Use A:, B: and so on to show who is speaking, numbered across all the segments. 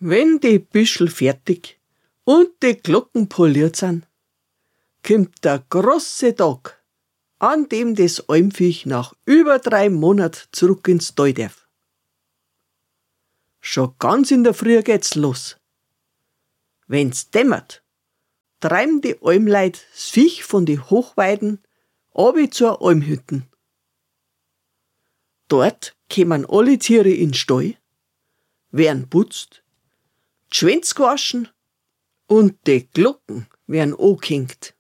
A: Wenn die Büschel fertig und die Glocken poliert sind, kommt der große Tag, an dem das Almviech nach über 3 Monaten zurück ins Stall darf. Schon ganz in der Früh geht's los. Wenn's dämmert, treiben die Almleut das Viech von die Hochweiden runter zur Almhütten. Dort kommen alle Tiere in den Stall, werden putzt, die Schwänze gewaschen und die Glocken werden angehängt.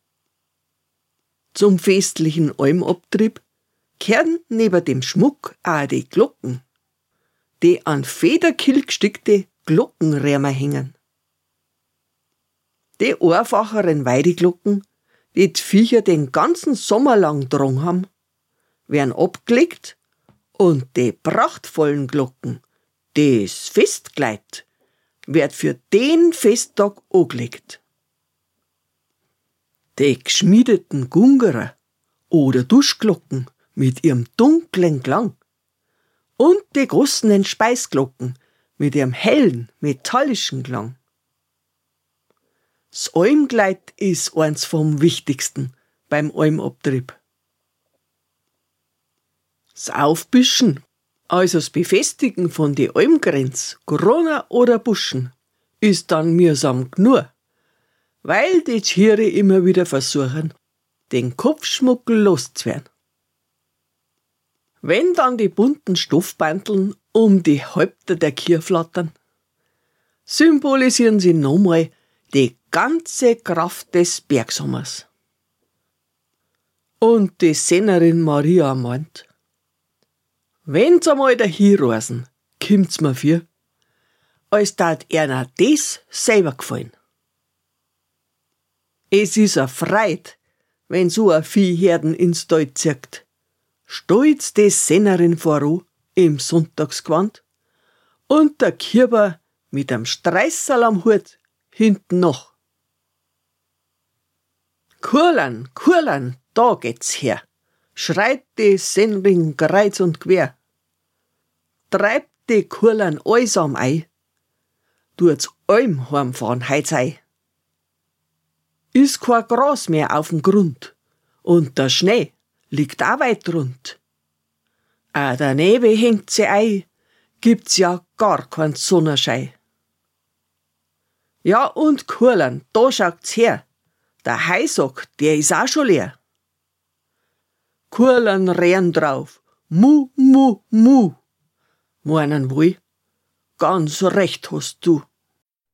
A: Zum festlichen Almabtrieb kehren neben dem Schmuck auch die Glocken, die an Federkiel gestickte Glockenrämer hängen. Die einfacheren Weideglocken, die die Viecher den ganzen Sommer lang dran haben, werden abgelegt und die prachtvollen Glocken, das Festkleid, wird für den Festtag angelegt. Die geschmiedeten Gungerer oder Duschglocken mit ihrem dunklen Klang und die großen Speisglocken mit ihrem hellen, metallischen Klang. Das Almkleid ist eins vom Wichtigsten beim Almabtrieb. Das Aufbüschen, also das Befestigen von die Almgrenz, Krone oder Buschen, ist dann mühsam genug, weil die Tiere immer wieder versuchen, den Kopfschmuckel loszuwerden. Wenn dann die bunten Stoffbanteln um die Häupter der Kühe flattern, symbolisieren sie nochmal die ganze Kraft des Bergsommers. Und die Sennerin Maria meint, wenn's einmal dahin reisen, kommt's mir für, als tat einer das selber gefallen. Es ist a Freud, wenn so a Viehherden ins Tal zirkt. Stolz die Sennerin voran im Sonntagsgewand und der Kieber mit am Streißerl am Hut hinten noch. Kurlan, da geht's her, schreit die Sennerin kreuz und quer. Treibt die Kurlan allsam ein, tut's Alm heimfahren heut sei. Ist kein Gras mehr auf'm Grund und der Schnee liegt auch weit rund. Auch der Nebel hängt sie ein, gibt's ja gar keinen Sonnenschein. Ja und Kurlan, da schaut's her, der Heisack, der ist auch schon leer. Kurlan rennen drauf, mu, mu, mu. Meinen wohl, ganz recht hast du.